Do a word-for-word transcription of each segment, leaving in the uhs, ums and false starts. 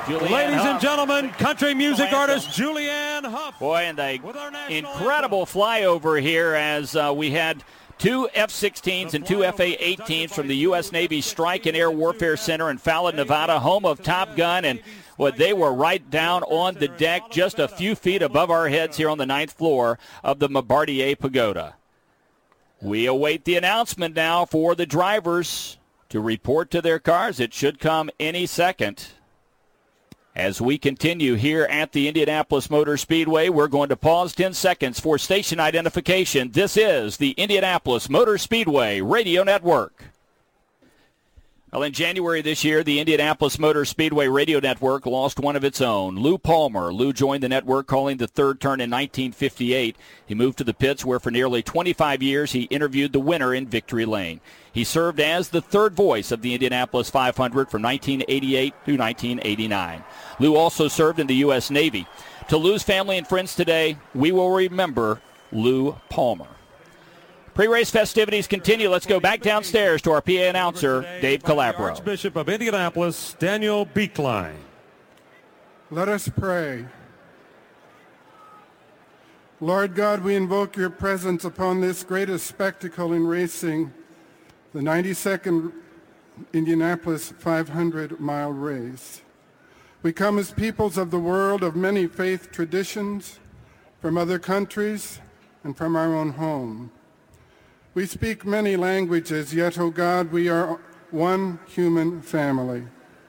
Julianne Ladies Hough. and gentlemen, country music artist Julianne Hough. Boy, and the incredible flyover here as uh, we had two F sixteens and two F A eighteens from the U S Navy Strike and Air Warfare Center in Fallon, Nevada, home of Top Gun, and well, they were right down on the deck just a few feet above our heads here on the ninth floor of the Bombardier Pagoda. We await the announcement now for the drivers to report to their cars. It should come any second. As we continue here at the Indianapolis Motor Speedway, we're going to pause ten seconds for station identification. This is the Indianapolis Motor Speedway Radio Network. Well, in January this year, the Indianapolis Motor Speedway Radio Network lost one of its own, Lou Palmer. Lou joined the network calling the third turn in nineteen fifty-eight. He moved to the pits where for nearly twenty-five years he interviewed the winner in Victory Lane. He served as the third voice of the Indianapolis five hundred from nineteen eighty-eight through nineteen eighty-nine. Lou also served in the U S Navy. To Lou's family and friends today, we will remember Lou Palmer. Pre-race festivities continue. Let's go back downstairs to our P A announcer, Dave Calabro. Archbishop of Indianapolis, Daniel Beekline. Let us pray. Lord God, we invoke your presence upon this greatest spectacle in racing, the ninety-second Indianapolis five hundred mile race. We come as peoples of the world of many faith traditions, from other countries and from our own home. We speak many languages, yet, O God, we are one human family.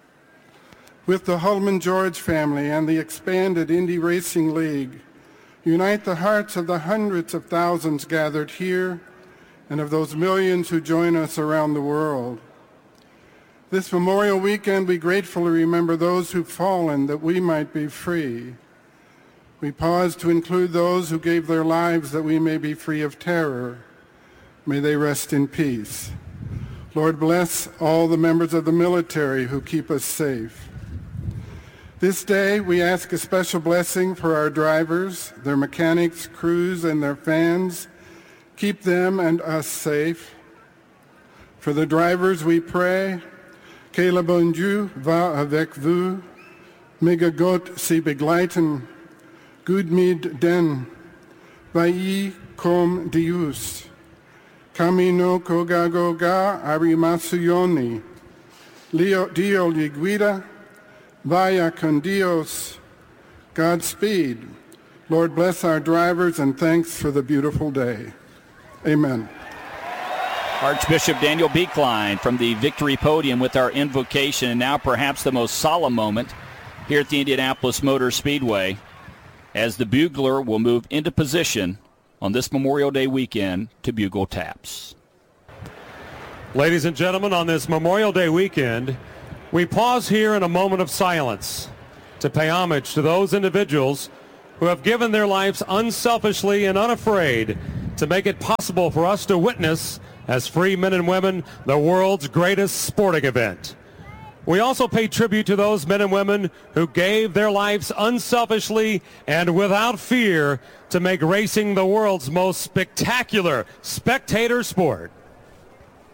With the Hulman George family and the expanded Indy Racing League, unite the hearts of the hundreds of thousands gathered here and of those millions who join us around the world. This Memorial Weekend, we gratefully remember those who've fallen that we might be free. We pause to include those who gave their lives that we may be free of terror. May they rest in peace. Lord, bless all the members of the military who keep us safe. This day, we ask a special blessing for our drivers, their mechanics, crews, and their fans. Keep them and us safe. For the drivers, we pray, que le bon Dieu va avec vous, mega Gott sie begleiten, gut mit den, vai com Deus. Camino cogagoga arimazioni. Dio li guida. Vaya con Dios. Godspeed. Lord, bless our drivers, and thanks for the beautiful day. Amen. Archbishop Daniel Beekline from the victory podium with our invocation, and now perhaps the most solemn moment here at the Indianapolis Motor Speedway as the bugler will move into position on this Memorial Day weekend to bugle taps. Ladies and gentlemen, on this Memorial Day weekend, we pause here in a moment of silence to pay homage to those individuals who have given their lives unselfishly and unafraid to make it possible for us to witness, as free men and women, the world's greatest sporting event. We also pay tribute to those men and women who gave their lives unselfishly and without fear to make racing the world's most spectacular spectator sport.